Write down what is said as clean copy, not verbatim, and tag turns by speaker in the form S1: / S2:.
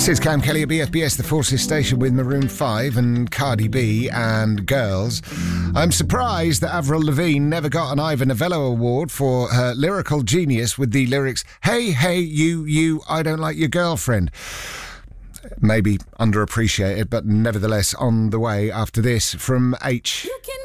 S1: This is Cam Kelly at BFBS, the Forces Station, with Maroon 5 and Cardi B and Girls. I'm surprised that Avril Lavigne never got an Ivor Novello Award for her lyrical genius with the lyrics, "Hey, hey, you, I don't like your girlfriend." Maybe underappreciated, but nevertheless on the way after this from H.